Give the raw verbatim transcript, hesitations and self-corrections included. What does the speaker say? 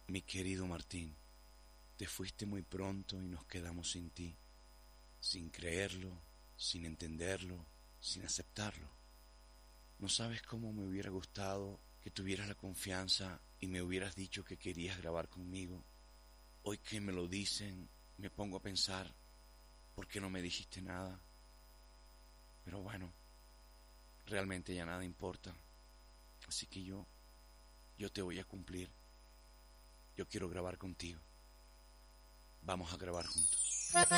Mi querido Martín, te fuiste muy pronto y nos quedamos sin ti, sin creerlo, sin entenderlo, sin aceptarlo. No sabes cómo me hubiera gustado que tuvieras la confianza y me hubieras dicho que querías grabar conmigo. Hoy que me lo dicen, me pongo a pensar, ¿por qué no me dijiste nada? Pero bueno, realmente ya nada importa. Así que yo, yo te voy a cumplir. Yo quiero grabar contigo. Vamos a grabar juntos.